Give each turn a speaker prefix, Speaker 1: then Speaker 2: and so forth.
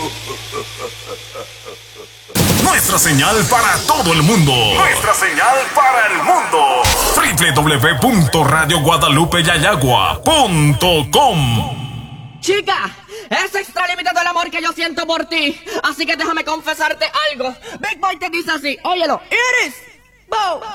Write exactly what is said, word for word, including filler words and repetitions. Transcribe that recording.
Speaker 1: Nuestra señal para todo el mundo. Nuestra señal para el mundo. doble u doble u doble u punto radio guadalupe yayagua punto com.
Speaker 2: Chica, es extralimitado el amor que yo siento por ti. Así que déjame confesarte algo. Big Boy te dice así, óyelo, Iris, Bow.